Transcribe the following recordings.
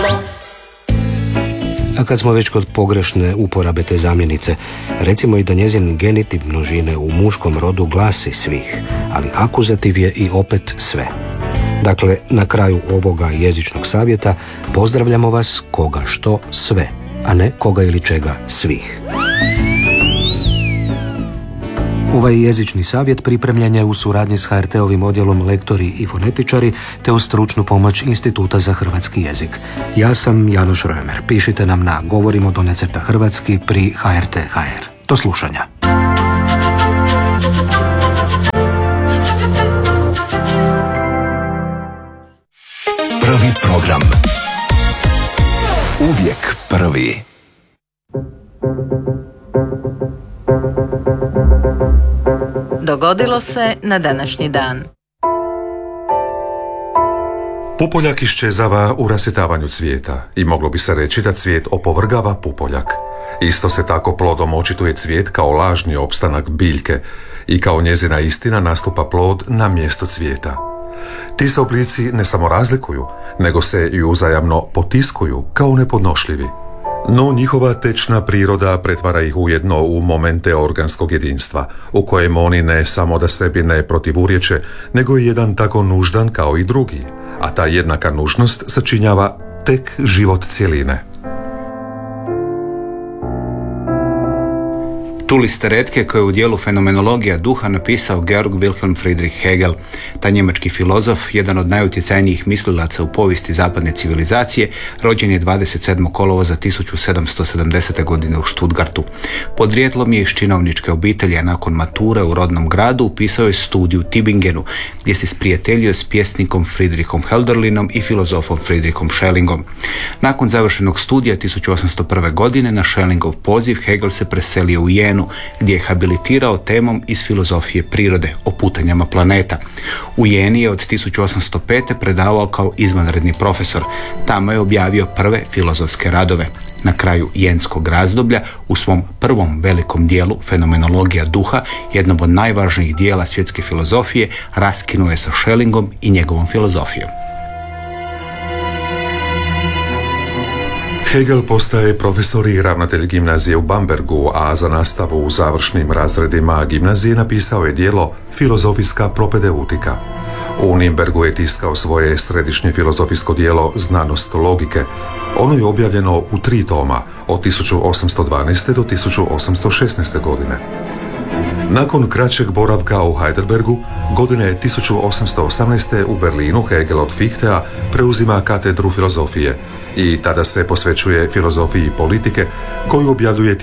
A kad smo već kod pogrešne uporabe te zamjenice, recimo i da njezin genitiv množine u muškom rodu glasi svih, ali akuzativ je i opet sve. Dakle, na kraju ovoga jezičnog savjeta pozdravljamo vas koga što sve, a ne koga ili čega svih. Ovaj jezični savjet pripremljen je u suradnji s HRT-ovim odjelom Lektori i fonetičari te uz stručnu pomoć Instituta za hrvatski jezik. Ja sam Janoš Römer. Pišite nam na govorimo_hrvatski pri HRT.hr. Do slušanja. Prvi program. Uvijek prvi. Dogodilo se na današnji dan. Pupoljak iščezava u rasvjetavanju cvijeta i moglo bi se reći da cvijet opovrgava pupoljak. Isto se tako plodom očituje cvijet kao lažni opstanak biljke i kao njezina istina nastupa plod na mjesto cvijeta. Ti se oblici ne samo razlikuju, nego se i uzajamno potiskuju kao nepodnošljivi. No njihova tečna priroda pretvara ih ujedno u momente organskog jedinstva, u kojem oni ne samo da sebi ne protivurječe, nego je jedan tako nuždan kao i drugi, a ta jednaka nužnost sačinjava tek život cjeline. Čuli ste retke koje je u dijelu Fenomenologija duha napisao Georg Wilhelm Friedrich Hegel. Taj njemački filozof, jedan od najutjecajnijih mislilaca u povijesti zapadne civilizacije, rođen je 27. kolovoza 1770. godine u Stuttgartu. Podrijetlom je iz činovničke obitelji, a nakon mature u rodnom gradu upisao je studij u Tübingenu, gdje se sprijateljio s pjesnikom Friedrichom Hölderlinom i filozofom Friedrichom Schellingom. Nakon završenog studija 1801. godine na Schellingov poziv Hegel se preselio u Jenu, gdje je habilitirao temom iz filozofije prirode o putanjama planeta. U Jeni je od 1805. predavao kao izvanredni profesor. Tamo je objavio prve filozofske radove. Na kraju jenskog razdoblja, u svom prvom velikom dijelu Fenomenologija duha, jednom od najvažnijih dijela svjetske filozofije, raskinuo je sa Schellingom i njegovom filozofijom. Hegel postaje profesor i ravnatelj gimnazije u Bambergu, a za nastavu u završnim razredima gimnazije napisao je djelo Filozofijska propedeutika. U Nürnbergu je tiskao svoje središnje filozofijsko djelo Znanost logike. Ono je objavljeno u 3 toma od 1812. do 1816. godine. Nakon kraćeg boravka u Heidelbergu, godine 1818. u Berlinu Hegel od Fichtea preuzima katedru filozofije i tada se posvećuje filozofiji politike, koju objavljuje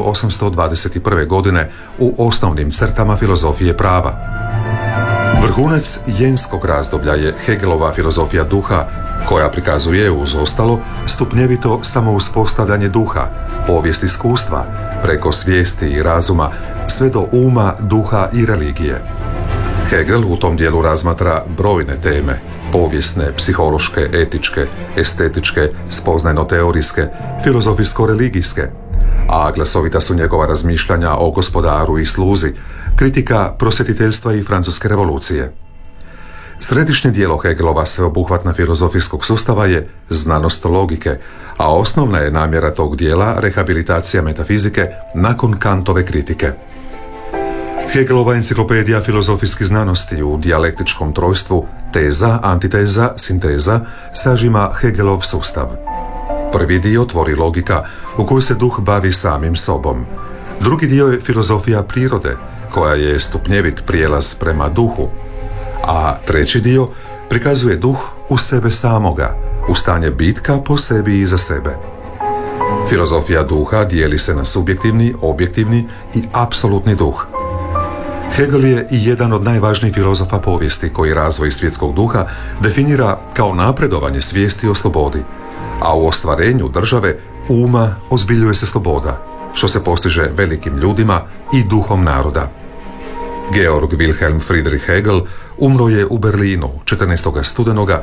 1821. godine u osnovnim crtama filozofije prava. Vrhunac jenskog razdoblja je Hegelova filozofija duha, koja prikazuje uz ostalo stupnjevito samouspostavljanje duha, povijest iskustva, preko svijesti i razuma, sve do uma, duha i religije. Hegel u tom dijelu razmatra brojne teme, povijesne, psihološke, etičke, estetičke, spoznajno-teorijske, filozofijsko-religijske, a glasovita su njegova razmišljanja o gospodaru i sluzi, kritika prosvjetiteljstva i francuske revolucije. Središnje dijelo Hegelova sveobuhvatna filozofijskog sustava je Znanost logike, a osnovna je namjera tog dijela rehabilitacija metafizike nakon Kantove kritike. Hegelova enciklopedija filozofijskih znanosti u dijalektičkom trojstvu teza, antiteza, sinteza sažima Hegelov sustav. Prvi dio tvori logika u kojoj se duh bavi samim sobom. Drugi dio je filozofija prirode, koja je stupnjevit prijelaz prema duhu. A treći dio prikazuje duh u sebe samoga, u stanje bitka po sebi i za sebe. Filozofija duha dijeli se na subjektivni, objektivni i apsolutni duh. Hegel je i jedan od najvažnijih filozofa povijesti koji razvoj svjetskog duha definira kao napredovanje svijesti o slobodi, a u ostvarenju države uma ozbiljuje se sloboda, što se postiže velikim ljudima i duhom naroda. Georg Wilhelm Friedrich Hegel umro je u Berlinu 14. studenoga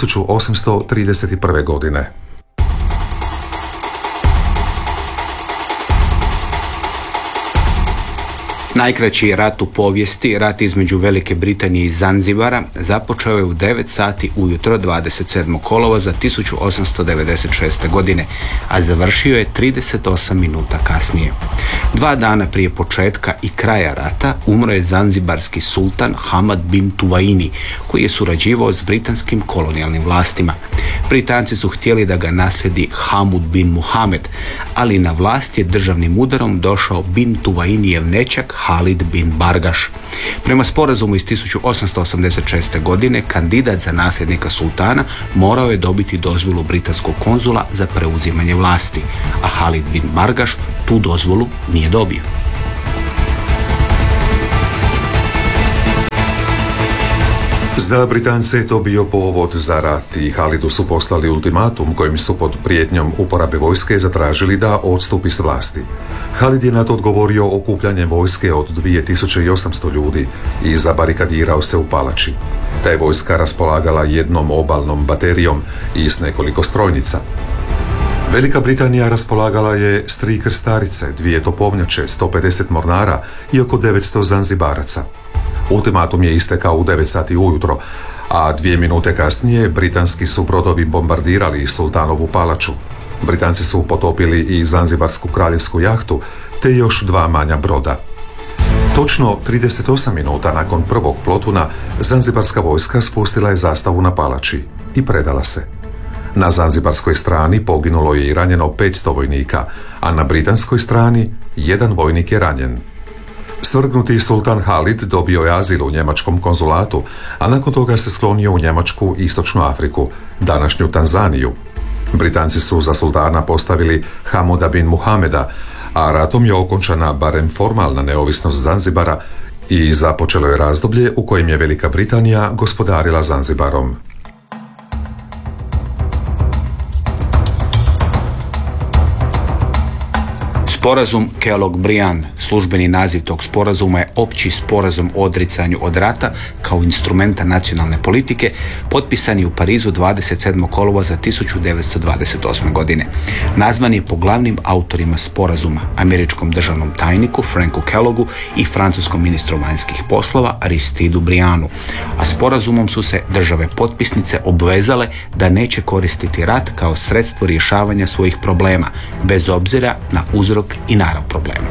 1831. godine. Najkraći rat u povijesti, rat između Velike Britanije i Zanzibara, započeo je u 9 sati ujutro 27. kolovoza 1896. godine, a završio je 38 minuta kasnije. 2 dana prije početka i kraja rata umro je zanzibarski sultan Hamad bin Tuwaini, koji je surađivao s britanskim kolonijalnim vlastima. Britanci su htjeli da ga naslijedi Hamud bin Muhamed, ali na vlast je državnim udarom došao bin Tuwainijev nećak Halid bin Bargaš. Prema sporazumu iz 1886. godine kandidat za nasljednika sultana morao je dobiti dozvolu britanskog konzula za preuzimanje vlasti, a Halid bin Bargaš tu dozvolu nije dobio. Za Britance je to bio povod za rat i Halidu su poslali ultimatum kojim su pod prijetnjom uporabe vojske zatražili da odstupi s vlasti. Halid je na to odgovorio okupljanjem vojske od 2800 ljudi i zabarikadirao se u palači. Ta je vojska raspolagala jednom obalnom baterijom i s nekoliko strojnica. Velika Britanija raspolagala je s 3 krstarice, 2 topovnjače, 150 mornara i oko 900 zanzibaraca. Ultimatum je istekao u 9 sati ujutro, a 2 minute kasnije britanski su brodovi bombardirali sultanovu palaču. Britanci su potopili i zanzibarsku kraljevsku jahtu, te još 2 manja broda. Točno 38 minuta nakon prvog plotuna, zanzibarska vojska spustila je zastavu na palači i predala se. Na zanzibarskoj strani poginulo je i ranjeno 500 vojnika, a na britanskoj strani 1 vojnik je ranjen. Svrgnuti sultan Halid dobio je azil u njemačkom konzulatu, a nakon toga se sklonio u Njemačku i Istočnu Afriku, današnju Tanzaniju. Britanci su za sultana postavili Hamuda bin Muhameda, a ratom je okončana barem formalna neovisnost Zanzibara i započelo je razdoblje u kojem je Velika Britanija gospodarila Zanzibarom. Sporazum Kellogg-Briand, službeni naziv tog sporazuma je opći sporazum o odricanju od rata kao instrumenta nacionalne politike, potpisan je u Parizu 27. kolovoza 1928. godine. Nazvan je po glavnim autorima sporazuma, američkom državnom tajniku Franku Kelloggu i francuskom ministru vanjskih poslova Aristidu Briandu, a sporazumom su se države potpisnice obvezale da neće koristiti rat kao sredstvo rješavanja svojih problema, bez obzira na uzrok i narav problema.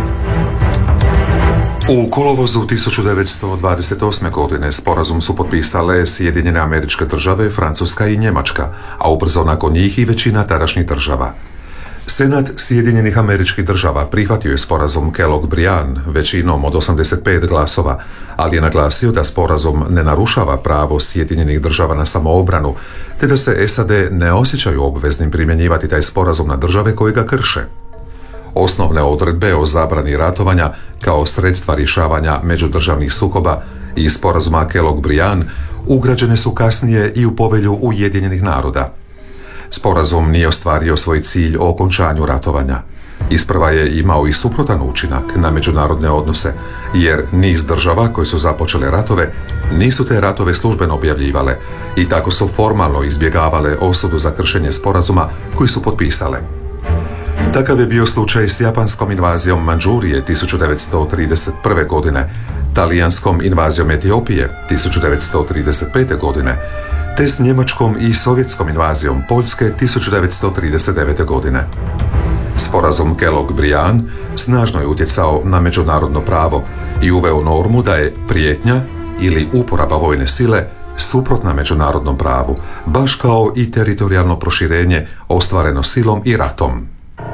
U kolovozu 1928. godine sporazum su potpisale Sjedinjene Američke Države, Francuska i Njemačka, a ubrzo nakon njih i većina tadašnjih država. Senat Sjedinjenih Američkih Država prihvatio je sporazum Kellogg-Briand većinom od 85 glasova, ali je naglasio da sporazum ne narušava pravo Sjedinjenih Država na samoobranu, te da se SAD ne osjećaju obveznim primjenjivati taj sporazum na države koje ga krše. Osnovne odredbe o zabrani ratovanja kao sredstva rješavanja međudržavnih sukoba i sporazuma Kellogg-Briand ugrađene su kasnije i u povelju Ujedinjenih naroda. Sporazum nije ostvario svoj cilj o okončanju ratovanja. Isprva je imao i suprotan učinak na međunarodne odnose, jer niz država koje su započele ratove nisu te ratove službeno objavljivale i tako su formalno izbjegavale osudu za kršenje sporazuma koji su potpisale. Takav je bio slučaj s japanskom invazijom Mandžurije 1931. godine, talijanskom invazijom Etiopije 1935. godine, te s njemačkom i sovjetskom invazijom Poljske 1939. godine. Sporazum Kellogg-Briand snažno je utjecao na međunarodno pravo i uveo normu da je prijetnja ili uporaba vojne sile suprotna međunarodnom pravu, baš kao i teritorijalno proširenje ostvareno silom i ratom.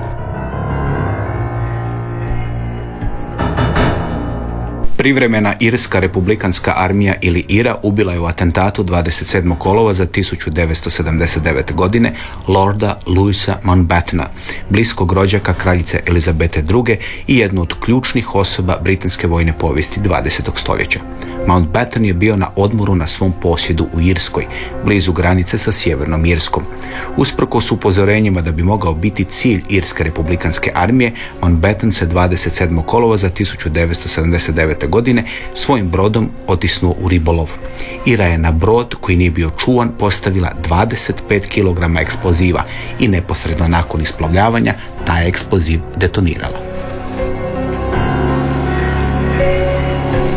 Privremena Irska republikanska armija ili IRA ubila je u atentatu 27. kolovoza 1979. godine Lorda Louisa Mountbattena, bliskog rođaka kraljice Elizabete II. I jednu od ključnih osoba britanske vojne povijesti 20. stoljeća. Mountbatten je bio na odmoru na svom posjedu u Irskoj, blizu granice sa Sjevernom Irskom. Usprkos upozorenjima da bi mogao biti cilj Irske republikanske armije, Mountbatten se 27. kolovoza 1979. godine svojim brodom otisnuo u ribolov. IRA je na brod koji nije bio čuvan postavila 25 kg eksploziva i neposredno nakon isplovljavanja taj eksploziv detonirala.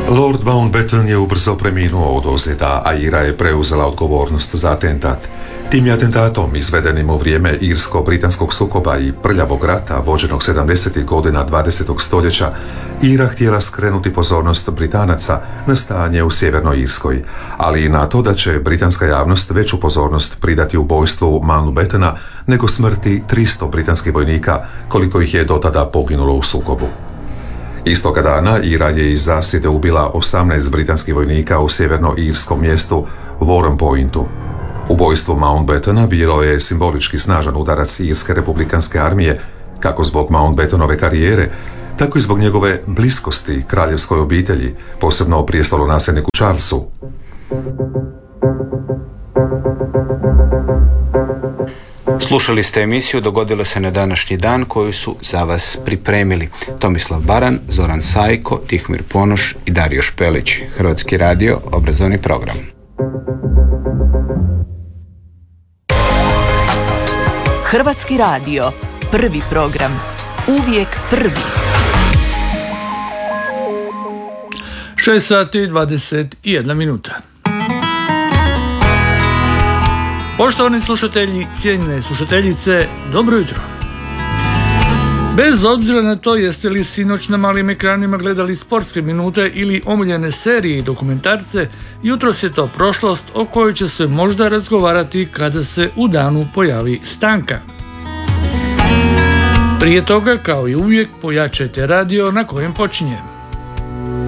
Lord Mountbatten je ubrzo preminuo od ozljeda, a Ira je preuzela odgovornost za atentat. Tim je atentatom, izvedenim u vrijeme irsko-britanskog sukoba i prljavog rata vođenog 70. godina 20. stoljeća, Ira htjela skrenuti pozornost Britanaca na stanje u Sjevernoj Irskoj, ali i na to da će britanska javnost veću pozornost pridati ubojstvu Mountbattena nego smrti 300 britanskih vojnika, koliko ih je do tada poginulo u sukobu. Istoga dana Ira je iz zasjede ubila 18 britanskih vojnika u sjeverno-irskom mjestu Warren Pointu. Ubojstvo Mountbattena bilo je simbolički snažan udarac Irske republikanske armije, kako zbog Mountbattenove karijere, tako i zbog njegove bliskosti kraljevskoj obitelji, posebno prijestolonasljedniku Charlesu. Slušali ste emisiju Dogodilo se na današnji dan koju su za vas pripremili Tomislav Baran, Zoran Sajko, Tihomir Ponoš i Dario Špelić. Hrvatski radio, obrazovni program. Hrvatski radio, prvi program, uvijek prvi. 6 sati 21 minuta. Poštovani slušatelji, cijenjene slušateljice, dobro jutro. Bez obzira na to jeste li sinoć na malim ekranima gledali sportske minute ili omiljene serije i dokumentarce, jutros je to prošlost o kojoj će se možda razgovarati kada se u danu pojavi stanka. Prije toga, kao i uvijek, pojačajte radio na kojem počinje.